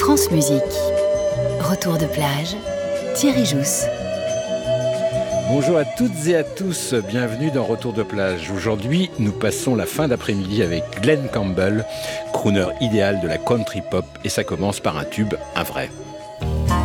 France Musique. Retour de plage, Thierry Jousse. Bonjour à toutes et à tous, bienvenue dans Retour de plage. Aujourd'hui, nous passons la fin d'après-midi avec Glen Campbell, crooner idéal de la country pop, et ça commence par un tube, un vrai.